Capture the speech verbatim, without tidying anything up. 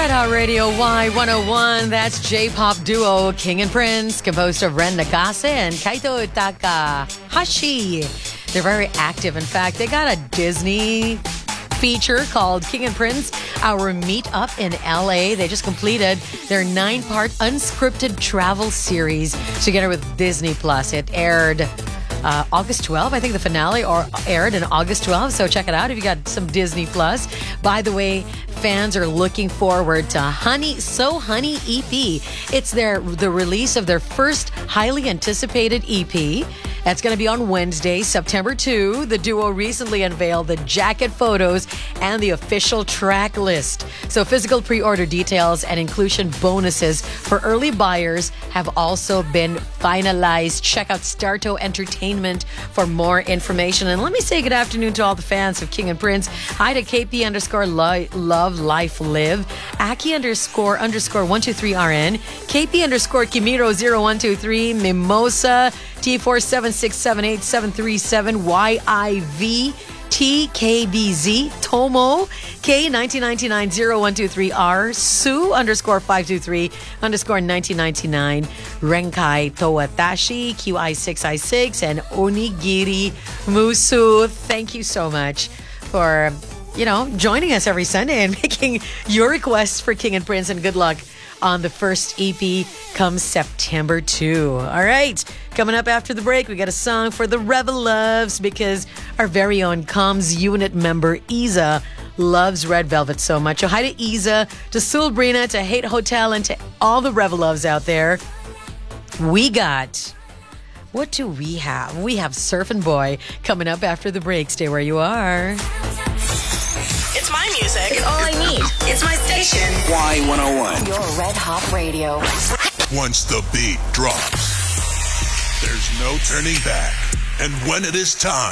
Red Hot Radio Y one oh one. That's J-pop duo King and Prince, composed of Ren Nakase and Kaito Takahashi. They're very active. In fact, they got a Disney feature called King and Prince, Our Meet-Up in L A. They just completed their nine-part unscripted travel series together with Disney Plus. It aired Uh, August twelfth, I think the finale or aired in August twelfth. So check it out if you got some Disney Plus. By the way, fans are looking forward to Honey So Honey E P. It's their the release of their first highly anticipated E P. That's going to be on Wednesday, September second. The duo recently unveiled the jacket photos and the official track list. So physical pre-order details and inclusion bonuses for early buyers have also been finalized. Check out Starto Entertainment for more information. And let me say good afternoon to all the fans of King and Prince. Hi to K P underscore lo- love life live, Aki underscore underscore one two three R N, K P underscore Kimiro zero one two three, Mimosa T four seven six seven eight seven three seven, Y I V T K B Z, Tomo K nineteen ninety-nine zero one two three R, Sue underscore five two three underscore nineteen ninety-nine, Renkai Towatashi Q I six I six, and Onigiri Musu. Thank you so much for, you know, joining us every Sunday and making your requests for King and Prince, and good luck on the first E P come September second. All right, coming up after the break, we got a song for the Rebel Loves because our very own comms unit member Isa loves Red Velvet so much. So hi to Isa, to Sulbrina, to Hate Hotel, and to all the Rebel Loves out there. We got... What do we have? We have Surfin' Boy coming up after the break. Stay where you are. It's my music. It's all I need. It's my station. Y one oh one. Your Red Hot Radio. Once the beat drops, there's no turning back. And when it is time,